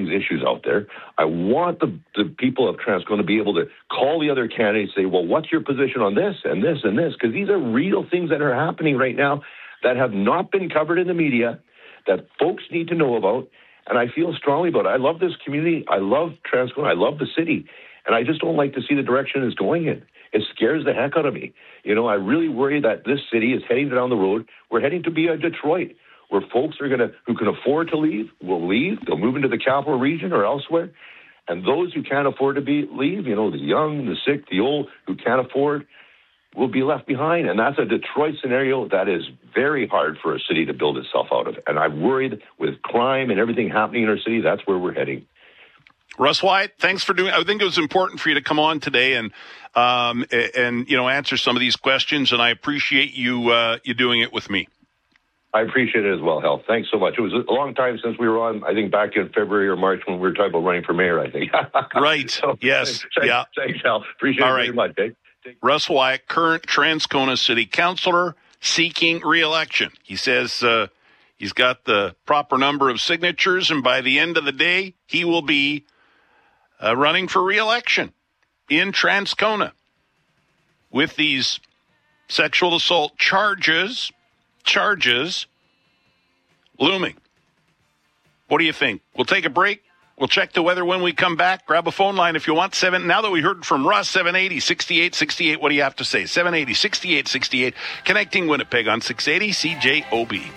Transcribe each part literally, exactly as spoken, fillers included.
these issues out there. I want the, the people of Transcona to be able to call the other candidates and say, well, what's your position on this and this and this? Because these are real things that are happening right now that have not been covered in the media, that folks need to know about. And I feel strongly about it. I love this community. I love Transcona. I love the city. And I just don't like to see the direction it's going in. It scares the heck out of me. You know, I really worry that this city is heading down the road. We're heading to be a Detroit, where folks are going to, who can afford to leave, will leave. They'll move into the capital region or elsewhere. And those who can't afford to be leave, you know, the young, the sick, the old, who can't afford, will be left behind. And that's a Detroit scenario that is very hard for a city to build itself out of. And I'm worried with crime and everything happening in our city, that's where we're heading. Russ Wyatt, thanks for doing. I think it was important for you to come on today and um, and you know answer some of these questions, and I appreciate you uh, you doing it with me. I appreciate it as well, Hal. Thanks so much. It was a long time since we were on. I think back in February or March when we were talking about running for mayor. I think. Right. So, yes. Thanks, yeah. Thanks, Hal. Appreciate All it right. very much. Eh? Russ Wyatt, current Transcona City Councilor, seeking re-election. He says uh, he's got the proper number of signatures, and by the end of the day, he will be Uh, running for re-election in Transcona with these sexual assault charges, charges looming. What do you think? We'll take a break. We'll check the weather when we come back. Grab a phone line if you want. Seven. Now that we heard from Russ, seven eighty, sixty-eight sixty-eight. What do you have to say? seven eighty, sixty-eight sixty-eight. Connecting Winnipeg on six eighty C J O B.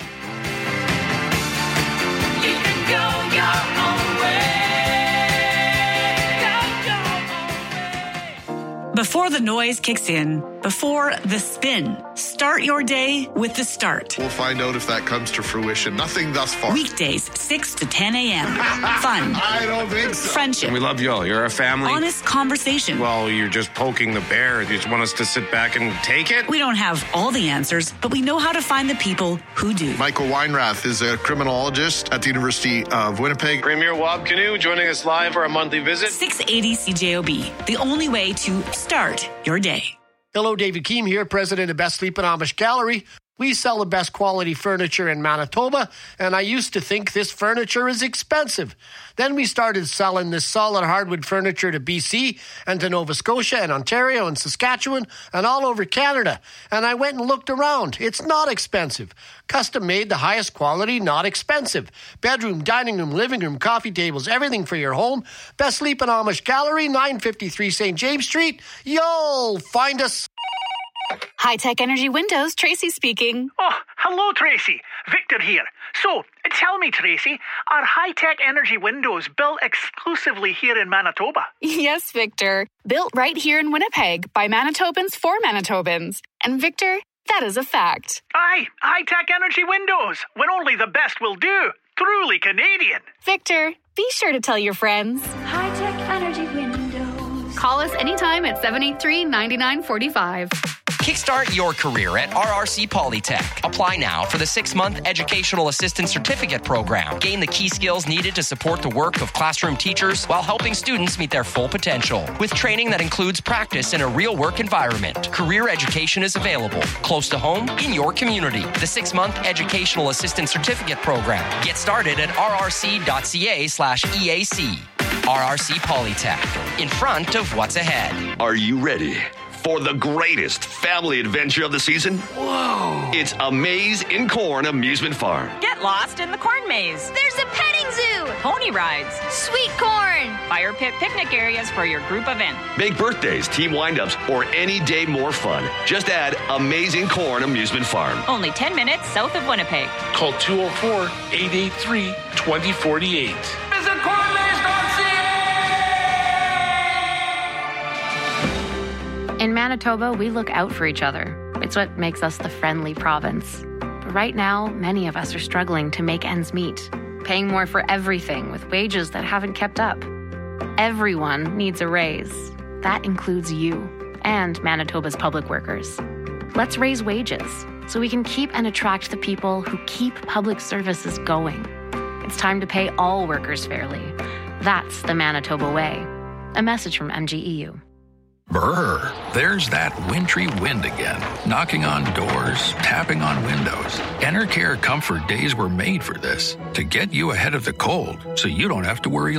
You can go your own way. Before the noise kicks in, before the spin, start your day with The Start. We'll find out if that comes to fruition. Nothing thus far. Weekdays, six to ten a.m. Fun. I don't think so. Friendship. We love you all. You're a family. Honest conversation. Well, you're just poking the bear. You just want us to sit back and take it? We don't have all the answers, but we know how to find the people who do. Michael Weinrath is a criminologist at the University of Winnipeg. Premier Wab Canoe joining us live for a monthly visit. six eighty C J O B, the only way to start your day. Hello, David Keem here, president of Best Sleep and Amish Gallery. We sell the best quality furniture in Manitoba, and I used to think this furniture is expensive. Then we started selling this solid hardwood furniture to B C and to Nova Scotia and Ontario and Saskatchewan and all over Canada. And I went and looked around. It's not expensive. Custom made, the highest quality, not expensive. Bedroom, dining room, living room, coffee tables, everything for your home. Best Sleep and Amish Gallery, nine fifty-three Saint James Street. You'll find us. High Tech Energy Windows, Tracy speaking. Oh, hello, Tracy. Victor here. So, tell me, Tracy, are High Tech Energy Windows built exclusively here in Manitoba? Yes, Victor. Built right here in Winnipeg by Manitobans for Manitobans. And Victor, that is a fact. Aye, High Tech Energy Windows, when only the best will do. Truly Canadian. Victor, be sure to tell your friends. High Tech Energy Windows. Call us anytime at seven eight three, nine nine four five. Kickstart your career at R R C Polytech. Apply now for the six-month Educational Assistant Certificate Program. Gain the key skills needed to support the work of classroom teachers while helping students meet their full potential. With training that includes practice in a real-work environment, career education is available, close to home, in your community. The six-month Educational Assistant Certificate Program. Get started at rrc.ca slash EAC. R R C Polytech. In front of what's ahead. Are you ready for the greatest family adventure of the season? Whoa! It's a maze in corn amusement farm. Get lost in the corn maze. There's a petting zoo. Pony rides. Sweet corn. Fire pit picnic areas for your group event. Make birthdays, team windups, or any day more fun. Just add Amazing Corn Amusement Farm. Only ten minutes south of Winnipeg. Call two oh four, eight eight three, two oh four eight. Visit corn maze dot c a. In Manitoba, we look out for each other. It's what makes us the friendly province. But right now, many of us are struggling to make ends meet, paying more for everything with wages that haven't kept up. Everyone needs a raise. That includes you and Manitoba's public workers. Let's raise wages so we can keep and attract the people who keep public services going. It's time to pay all workers fairly. That's the Manitoba way. A message from M G E U. Brr, there's that wintry wind again, knocking on doors, tapping on windows. Enercare Comfort Days were made for this, to get you ahead of the cold so you don't have to worry